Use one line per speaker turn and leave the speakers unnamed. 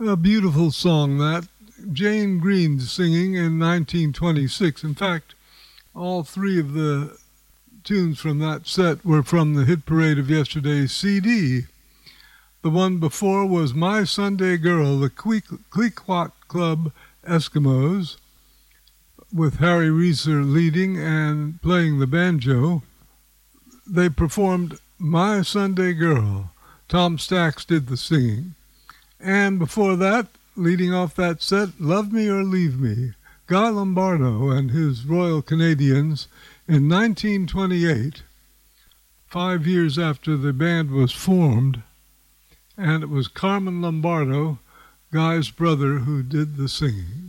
A beautiful song, that. Jane Green singing in 1926. In fact, all three of the tunes from that set were from the Hit Parade of Yesterday's CD. The one before was My Sunday Girl, the Klickwak Club Eskimos, with Harry Reeser leading and playing the banjo. They performed My Sunday Girl. Tom Stax did the singing. And before that, leading off that set, Love Me or Leave Me, Guy Lombardo and his Royal Canadians in 1928, 5 years after the band was formed, and it was Carmen Lombardo, Guy's brother, who did the singing.